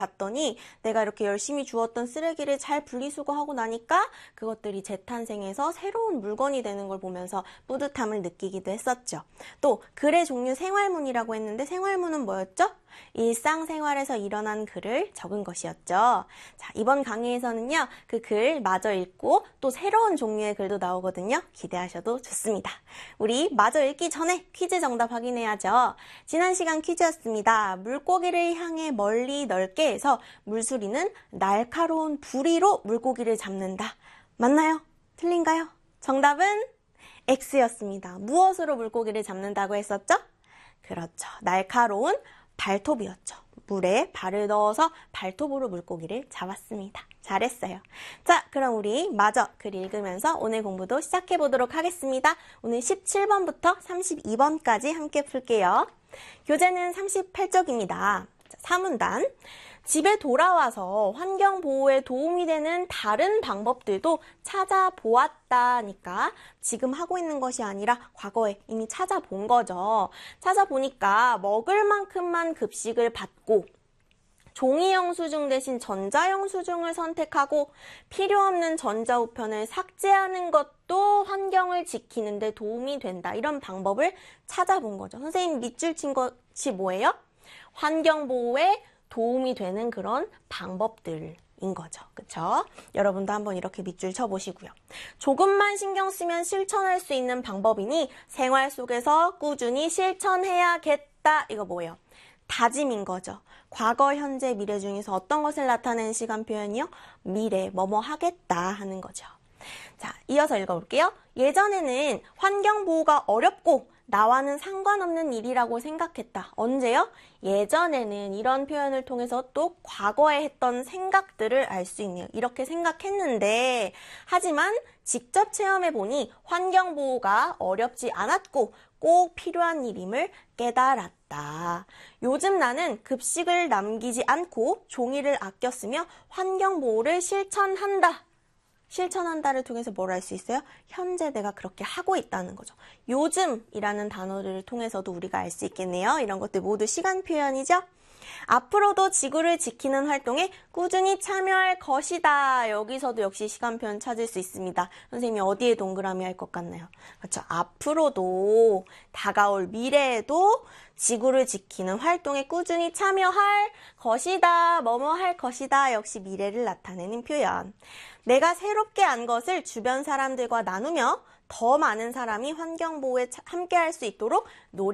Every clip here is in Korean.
봤더니 내가 이렇게 열심히 주웠던 쓰레기를 잘 분리수거하고 나니까 그것들이 재탄생해서 새로운 물건이 되는 걸 보면서 뿌듯함을 느끼기도 했었죠. 또 글의 종류 생활문이라고 했는데 생활문은 뭐였죠? 일상생활에서 일어난 글을 적은 것이었죠. 자, 이번 강의에서는요, 그 글 마저 읽고 또 새로운 종류의 글도 나오거든요. 기대하셔도 좋습니다. 우리 마저 읽기 전에 퀴즈 정답 확인해야죠. 지난 시간 퀴즈였습니다. 물고기를 향해 멀리 넓게 해서 물수리는 날카로운 부리로 물고기를 잡는다. 맞나요? 틀린가요? 정답은 X였습니다. 무엇으로 물고기를 잡는다고 했었죠? 그렇죠. 날카로운 발톱이었죠. 물에 발을 넣어서 발톱으로 물고기를 잡았습니다. 잘했어요. 자, 그럼 우리 마저 글 읽으면서 오늘 공부도 시작해 보도록 하겠습니다. 오늘 17번부터 32번까지 함께 풀게요. 교재는 38쪽입니다. 3문단. 집에 돌아와서 환경보호에 도움이 되는 다른 방법들도 찾아보았다니까 지금 하고 있는 것이 아니라 과거에 이미 찾아본 거죠. 찾아보니까 먹을 만큼만 급식을 받고 종이 영수증 대신 전자 영수증을 선택하고 필요 없는 전자우편을 삭제하는 것도 환경을 지키는 데 도움이 된다. 이런 방법을 찾아본 거죠. 선생님 밑줄 친 것이 뭐예요? 환경보호에 도움이 되는 그런 방법들인 거죠. 그쵸? 여러분도 한번 이렇게 밑줄 쳐보시고요. 조금만 신경 쓰면 실천할 수 있는 방법이니 생활 속에서 꾸준히 실천해야겠다. 이거 뭐예요? 다짐인 거죠. 과거, 현재, 미래 중에서 어떤 것을 나타내는 시간 표현이요? 미래, 뭐뭐 하겠다 하는 거죠. 자, 이어서 읽어볼게요. 예전에는 환경보호가 어렵고 나와는 상관없는 일이라고 생각했다. 언제요? 예전에는 이런 표현을 통해서 또 과거에 했던 생각들을 알 수 있네요. 이렇게 생각했는데 하지만 직접 체험해보니 환경보호가 어렵지 않았고 꼭 필요한 일임을 깨달았다. 요즘 나는 급식을 남기지 않고 종이를 아껴 쓰며 환경보호를 실천한다. 실천한다를 통해서 뭘 알 수 있어요? 현재 내가 그렇게 하고 있다는 거죠. 요즘이라는 단어를 통해서도 우리가 알 수 있겠네요. 이런 것들 모두 시간 표현이죠. 앞으로도 지구를 지키는 활동에 꾸준히 참여할 것이다. 여기서도 역시 시간 표현 찾을 수 있습니다. 선생님이 어디에 동그라미 할 것 같나요? 그렇죠. 앞으로도 다가올 미래에도 지구를 지키는 활동에 꾸준히 참여할 것이다. 뭐뭐 할 것이다. 역시 미래를 나타내는 표현. 내가 새롭게 안 것을 주변 사람들과 나누며 더 많은 사람이 환경보호에 함께할 수 있도록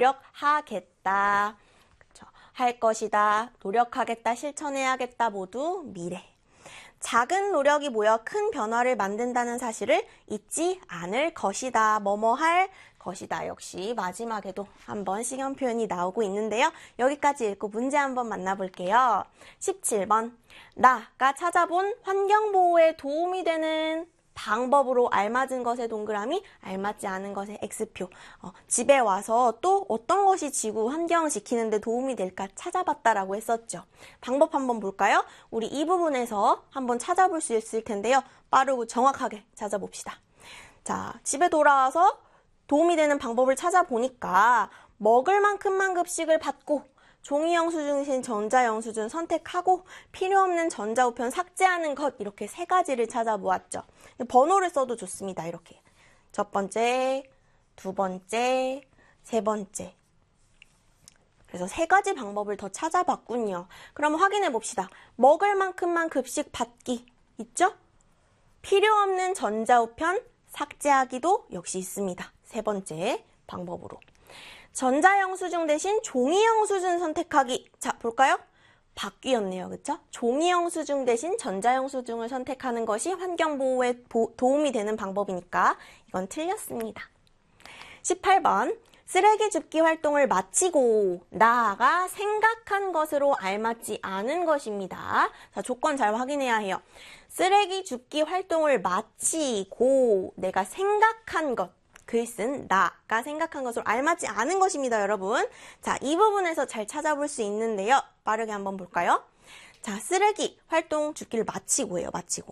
노력하겠다. 할 것이다, 노력하겠다, 실천해야겠다 모두 미래. 작은 노력이 모여 큰 변화를 만든다는 사실을 잊지 않을 것이다. 뭐뭐 할 것이다. 역시 마지막에도 한번 시간 표현이 나오고 있는데요. 여기까지 읽고 문제 한번 만나볼게요. 17번. 나가 찾아본 환경보호에 도움이 되는 방법으로 알맞은 것에 동그라미, 알맞지 않은 것에 X표. 집에 와서 또 어떤 것이 지구 환경을 지키는 데 도움이 될까 찾아봤다라고 했었죠. 방법 한번 볼까요? 우리 이 부분에서 한번 찾아볼 수 있을 텐데요. 빠르고 정확하게 찾아봅시다. 자, 집에 돌아와서 도움이 되는 방법을 찾아보니까 먹을 만큼만 급식을 받고 종이 영수증 대신 전자 영수증 선택하고 필요 없는 전자우편 삭제하는 것 이렇게 세 가지를 찾아보았죠. 번호를 써도 좋습니다. 이렇게 첫 번째, 두 번째, 세 번째. 그래서 세 가지 방법을 더 찾아봤군요. 그럼 확인해 봅시다. 먹을 만큼만 급식 받기 있죠? 필요 없는 전자우편 삭제하기도 역시 있습니다. 세 번째 방법으로. 전자영수증 대신 종이영수증 선택하기. 자, 볼까요? 바뀌었네요. 그쵸? 종이영수증 대신 전자영수증을 선택하는 것이 환경보호에 도움이 되는 방법이니까 이건 틀렸습니다. 18번. 쓰레기 줍기 활동을 마치고 나아가 생각한 것으로 알맞지 않은 것입니다. 자, 조건 잘 확인해야 해요. 쓰레기 줍기 활동을 마치고 내가 생각한 것. 글 쓴 나가 생각한 것으로 알맞지 않은 것입니다, 여러분. 자, 이 부분에서 잘 찾아볼 수 있는데요. 빠르게 한번 볼까요? 자, 쓰레기 활동 줍기를 마치고예요, 마치고.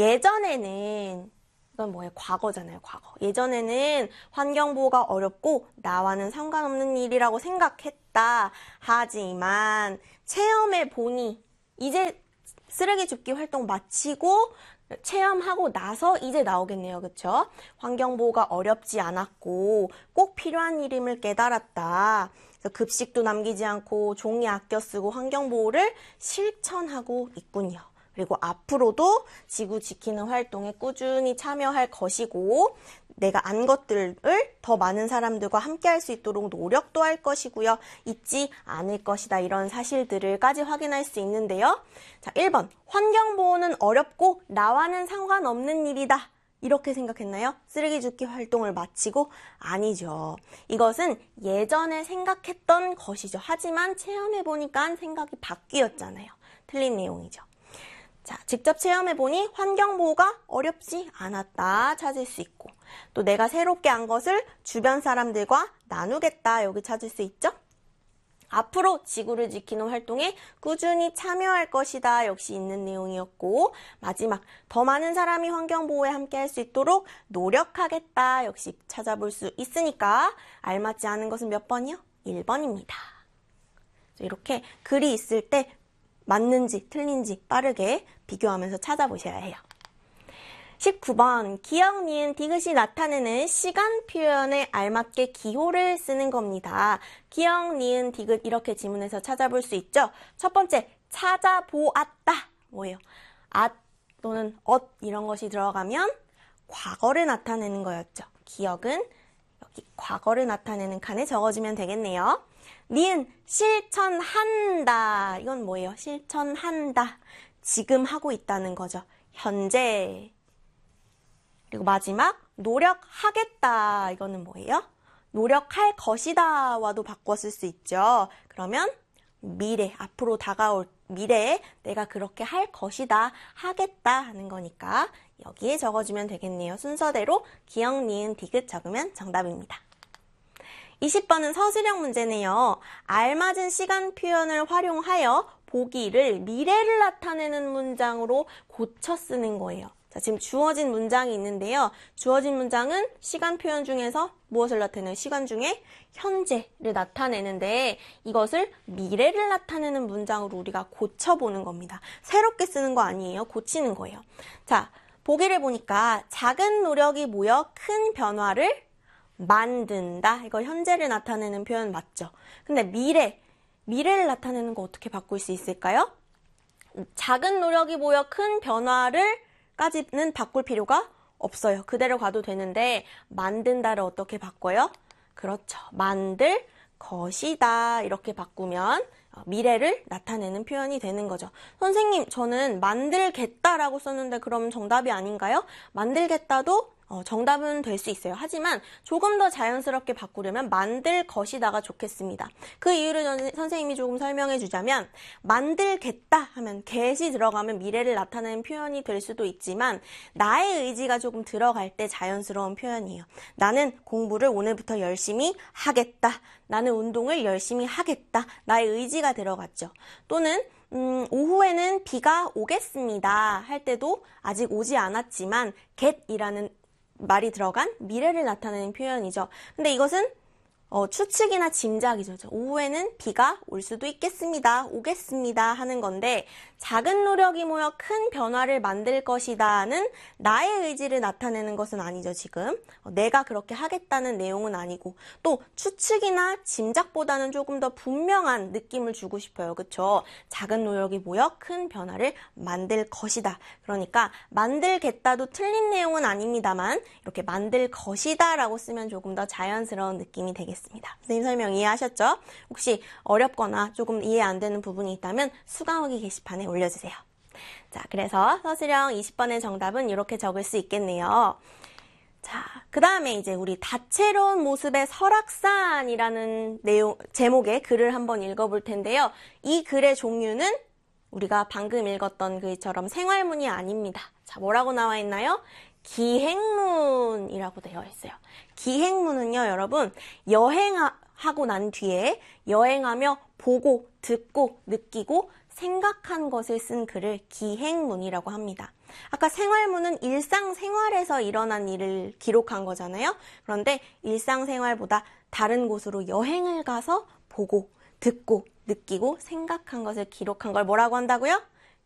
예전에는, 이건 뭐예요? 과거잖아요, 과거. 예전에는 환경보호가 어렵고 나와는 상관없는 일이라고 생각했다. 하지만 체험해 보니 이제 쓰레기 줍기 활동 마치고 체험하고 나서 이제 나오겠네요. 그쵸? 환경보호가 어렵지 않았고 꼭 필요한 일임을 깨달았다. 그래서 급식도 남기지 않고 종이 아껴 쓰고 환경보호를 실천하고 있군요. 그리고 앞으로도 지구 지키는 활동에 꾸준히 참여할 것이고 내가 안 것들을 더 많은 사람들과 함께 할 수 있도록 노력도 할 것이고요. 잊지 않을 것이다. 이런 사실들을까지 확인할 수 있는데요. 자, 1번. 환경보호는 어렵고 나와는 상관없는 일이다. 이렇게 생각했나요? 쓰레기 줍기 활동을 마치고? 아니죠. 이것은 예전에 생각했던 것이죠. 하지만 체험해보니까 생각이 바뀌었잖아요. 틀린 내용이죠. 자, 직접 체험해보니 환경보호가 어렵지 않았다 찾을 수 있고 또 내가 새롭게 안 것을 주변 사람들과 나누겠다 여기 찾을 수 있죠? 앞으로 지구를 지키는 활동에 꾸준히 참여할 것이다 역시 있는 내용이었고 마지막 더 많은 사람이 환경보호에 함께 할 수 있도록 노력하겠다 역시 찾아볼 수 있으니까 알맞지 않은 것은 몇 번이요? 1번입니다. 이렇게 글이 있을 때 맞는지 틀린지 빠르게 비교하면서 찾아보셔야 해요. 19번 기역, 니은, 디귿이 나타내는 시간 표현에 알맞게 기호를 쓰는 겁니다. 기역, 니은, 디귿 이렇게 지문에서 찾아볼 수 있죠. 첫 번째 찾아보았다 뭐예요? 앗 또는 엇 이런 것이 들어가면 과거를 나타내는 거였죠. 기역은 여기 과거를 나타내는 칸에 적어주면 되겠네요. 니은 실천한다. 이건 뭐예요? 실천한다. 지금 하고 있다는 거죠. 현재. 그리고 마지막 노력하겠다. 이거는 뭐예요? 노력할 것이다와도 바꿔 쓸 수 있죠. 그러면 미래, 앞으로 다가올 미래에 내가 그렇게 할 것이다, 하겠다 하는 거니까 여기에 적어주면 되겠네요. 순서대로 기역, 니은, 디귿 적으면 정답입니다. 20번은 서술형 문제네요. 알맞은 시간 표현을 활용하여 보기를 미래를 나타내는 문장으로 고쳐 쓰는 거예요. 자, 지금 주어진 문장이 있는데요. 주어진 문장은 시간 표현 중에서 무엇을 나타내요? 시간 중에 현재를 나타내는데 이것을 미래를 나타내는 문장으로 우리가 고쳐보는 겁니다. 새롭게 쓰는 거 아니에요. 고치는 거예요. 자, 보기를 보니까 작은 노력이 모여 큰 변화를 만든다. 이거 현재를 나타내는 표현 맞죠? 근데 미래를 나타내는 거 어떻게 바꿀 수 있을까요? 작은 노력이 모여 큰 변화를까지는 바꿀 필요가 없어요. 그대로 가도 되는데 만든다를 어떻게 바꿔요? 그렇죠. 만들 것이다. 이렇게 바꾸면 미래를 나타내는 표현이 되는 거죠. 선생님, 저는 만들겠다라고 썼는데 그럼 정답이 아닌가요? 만들겠다도 정답은 될 수 있어요. 하지만 조금 더 자연스럽게 바꾸려면 만들 것이다가 좋겠습니다. 그 이유를 선생님이 조금 설명해 주자면 만들겠다 하면 get이 들어가면 미래를 나타내는 표현이 될 수도 있지만 나의 의지가 조금 들어갈 때 자연스러운 표현이에요. 나는 공부를 오늘부터 열심히 하겠다. 나는 운동을 열심히 하겠다. 나의 의지가 들어갔죠. 또는 오후에는 비가 오겠습니다 할 때도 아직 오지 않았지만 get이라는 말이 들어간 미래를 나타내는 표현이죠. 근데 이것은 추측이나 짐작이죠. 오후에는 비가 올 수도 있겠습니다. 오겠습니다 하는 건데 작은 노력이 모여 큰 변화를 만들 것이다는 나의 의지를 나타내는 것은 아니죠. 지금 내가 그렇게 하겠다는 내용은 아니고 또 추측이나 짐작보다는 조금 더 분명한 느낌을 주고 싶어요. 그렇죠? 작은 노력이 모여 큰 변화를 만들 것이다. 그러니까 만들겠다도 틀린 내용은 아닙니다만 이렇게 만들 것이다 라고 쓰면 조금 더 자연스러운 느낌이 되겠습니다. 선생님 설명 이해하셨죠? 혹시 어렵거나 조금 이해 안 되는 부분이 있다면 수강후기 게시판에 올려주세요. 자, 그래서 서술형 20번의 정답은 이렇게 적을 수 있겠네요. 자, 그 다음에 이제 우리 다채로운 모습의 설악산이라는 제목의 글을 한번 읽어볼 텐데요. 이 글의 종류는 우리가 방금 읽었던 글처럼 생활문이 아닙니다. 자, 뭐라고 나와 있나요? 기행문이라고 되어 있어요. 기행문은요, 여러분, 여행하고 난 뒤에 여행하며 보고, 듣고, 느끼고, 생각한 것을 쓴 글을 기행문이라고 합니다. 아까 생활문은 일상생활에서 일어난 일을 기록한 거잖아요. 그런데 일상생활보다 다른 곳으로 여행을 가서 보고, 듣고, 느끼고 생각한 것을 기록한 걸 뭐라고 한다고요?